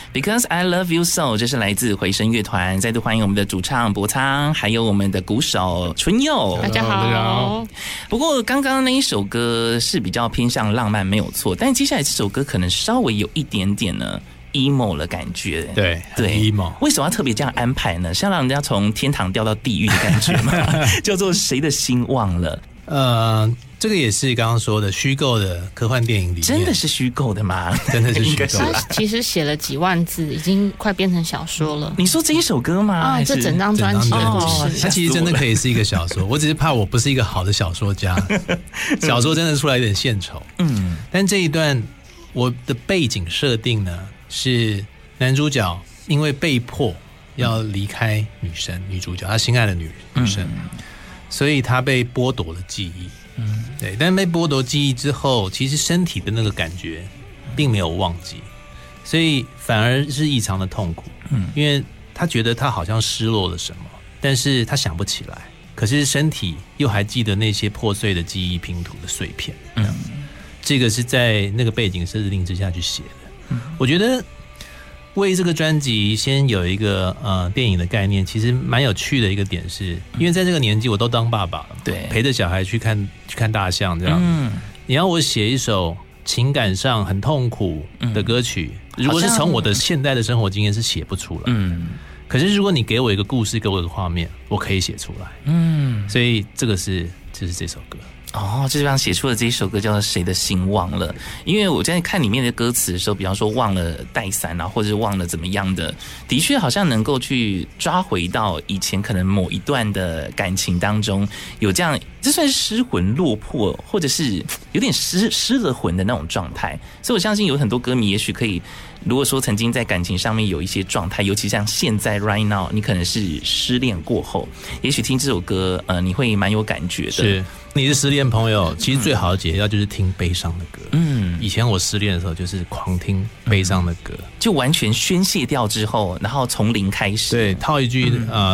Because I Love You So， 这是来自回声乐团，再度欢迎我们的主唱博仓，还有我们的鼓手春佑。 大家好。 不过刚刚那一首歌是比较偏向浪漫，没有错，但接下来这首歌可能稍微有一点点呢emo 的感觉。 对 emo。 为什么要特别这样安排呢？是要让人家从天堂掉到地狱的感觉吗？叫做谁的心忘了。 这个也是刚刚说的虚构的科幻电影里面。 真的是虚构的吗？ 真的是虚构的。 他其实写了几万字，已经快变成小说了。 你说这一首歌吗？ 这整张专辑的故事。 它其实真的可以是一个小说，我只是怕我不是一个好的小说家。小说真的出来有点献丑。但这一段我的背景设定呢，是男主角因为被迫要离开女主角，他心爱的女生，所以他被剥夺了记忆。对，但被剥夺记忆之后，其实身体的那个感觉并没有忘记，所以反而是异常的痛苦。因为他觉得他好像失落了什么，但是他想不起来，可是身体又还记得那些破碎的记忆拼图的碎片。这个是在那个背景设定之下去写的。我觉得为这个专辑先有一个电影的概念，其实蛮有趣的一个点是，因为在这个年纪我都当爸爸了， 对， 陪着小孩去看大象这样。你要我写一首情感上很痛苦的歌曲，如果是从我的现代的生活经验是写不出来。可是如果你给我一个故事，给我一个画面，我可以写出来。所以这个就是这首歌。 这地方写出了这一首歌叫做谁的心忘了。因为我在看里面的歌词的时候，比方说忘了带伞啊，或者是忘了怎么样的确好像能够去抓回到以前可能某一段的感情当中，有这样，这算是失魂落魄，或者是有点失了魂的那种状态。所以我相信有很多歌迷也许可以，如果说曾经在感情上面有一些状态，尤其像现在 right now 你可能是失恋过后，也许听这首歌你会蛮有感觉的。 是，你是失恋朋友，其实最好的解药就是听悲伤的歌。以前我失恋的时候就是狂听悲伤的歌， 就完全宣泄掉之后，然后从零开始。 对，套一句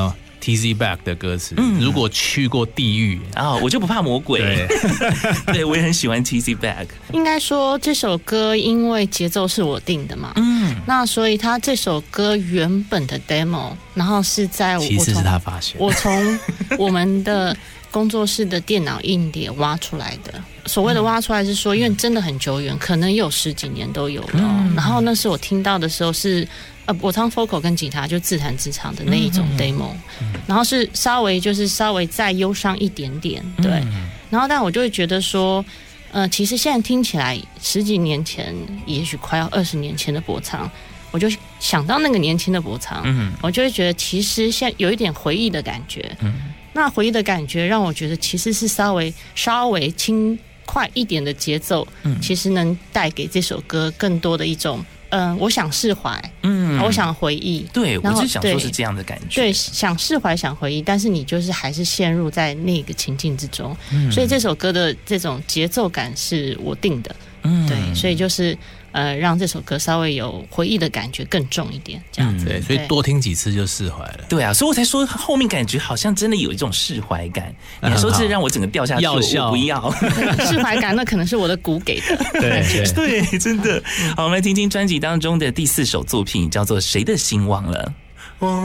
TZ Back 的歌词，如果去过地狱我就不怕魔鬼。对，我也很喜欢 TZ Back。 应该说这首歌因为节奏是我定的嘛，那所以他这首歌原本的 demo， 然后是在其实是他发现， 我从我们的工作室的电脑硬碟挖出来的。所谓的挖出来是说，因为真的很久远，可能有10几年都有了。然后那时候我听到的时候是我唱 vocal 跟吉他就自弹自唱的那一种 demo，然后是稍微再忧伤一点点，对。然后但我就会觉得说，其实现在听起来10几年前，也许快要20年前的博仓，我就想到那个年轻的博仓，我就会觉得其实现在有一点回忆的感觉。那回忆的感觉让我觉得其实是稍微轻快一点的节奏，其实能带给这首歌更多的一种我想释怀，我想回忆。 对，我就想说是这样的感觉。 对，想释怀，想回忆，但是你就是还是陷入在那个情境之中。所以这首歌的这种节奏感是我定的。对，所以就是让这首歌稍微有回忆的感觉更重一点，这样子。 对，所以多听几次就释怀了。 对啊，所以我才说后面感觉好像真的有一种释怀感。你还说这让我整个掉下去，我不要释怀感，那可能是我的鼓给的。 对，真的。好，我们来听听专辑当中的第4首作品，叫做《谁的心忘了》。